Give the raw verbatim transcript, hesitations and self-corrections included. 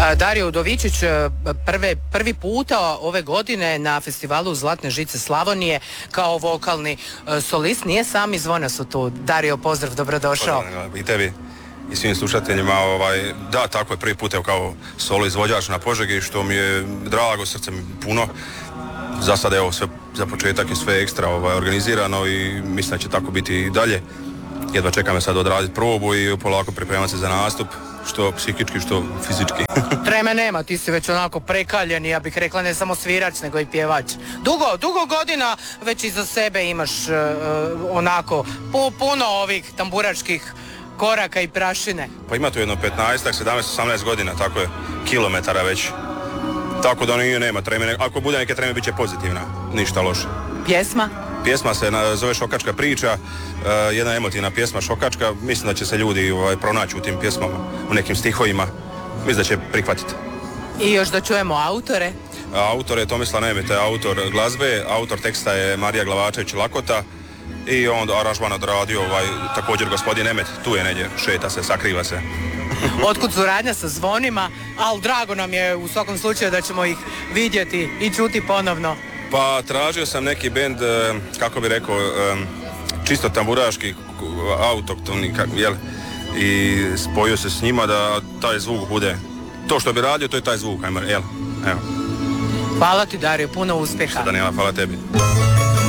Dario Udovičić prve, prvi puta ove godine na festivalu Zlatne žice Slavonije kao vokalni solist, nije sam iz Zvona su tu. Dario, pozdrav, dobrodošao. I tebi i svim slušateljima, ovaj, da, tako je prvi put evo, kao solo izvođač na Požegi, što mi je drago, srce mi puno. Za sad evo sve za početak je sve ekstra ovaj, organizirano i mislim da će tako biti i dalje. Jedva čekam me sad odraditi probu i polako pripremati se za nastup, što psihički, što fizički. Treme nema, ti si već onako prekaljen, ja bih rekla ne samo svirač, nego i pjevač. Dugo, dugo godina već iza sebe imaš uh, onako pu, puno ovih tamburačkih koraka i prašine. Pa ima tu jedno petnaest, sedamnaest, osamnaest godina, tako je, kilometara već. Tako da nije, nema treme, ako bude neke treme bit će pozitivna, ništa loše. Pjesma? Pjesma se zove Šokačka priča, uh, jedna emotivna pjesma Šokačka, mislim da će se ljudi ovaj, pronaći u tim pjesmama, u nekim stihovima, mislim da će prihvatiti. I još da čujemo autore? Autor je Tomislav Nemet, autor glazbe, autor teksta je Marija Glavačević Lakota i onda aranžman odradio ovaj, također gospodin Nemet, tu je negdje, šeta se, sakriva se. Otkud suradnja sa Zvonima, ali drago nam je u svakom slučaju da ćemo ih vidjeti i čuti ponovno. Pa tražio sam neki bend, kako bi rekao, čisto tamburaški, autoktoni, jel? I spojio se s njima da taj zvuk bude, to što bi radio, to je taj zvuk, ajmo, jel? Evo. Hvala ti, Dario, puno uspjeha. Što da nema, hvala tebi.